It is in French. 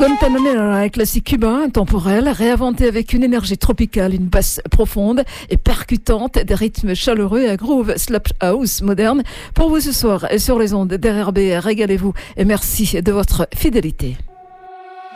Guantanamera, un classique cubain intemporel, réinventé avec une énergie tropicale, une basse profonde et percutante, des rythmes chaleureux et un groove slap house moderne. Pour vous ce soir et sur les ondes d'RRB, régalez-vous et merci de votre fidélité.